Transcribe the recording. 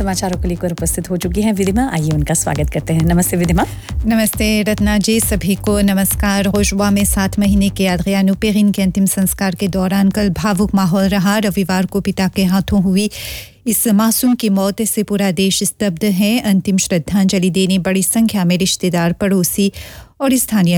समाचारों को लेकर उपस्थित हो चुकी हैं विदिमा। आइए उनका स्वागत करते हैं। नमस्ते विदिमा। नमस्ते रत्ना जी, सभी को नमस्कार। रोजवा में 7 महीने के अद्रियानो पेरिन के अंतिम संस्कार के दौरान कल भावुक माहौल रहा। रविवार को पिता के हाथों हुई इस मासूम की मौत से पूरा देश स्तब्ध है। अंतिम श्रद्धांजलि देने बड़ी संख्या में रिश्तेदार, पड़ोसी और स्थानीय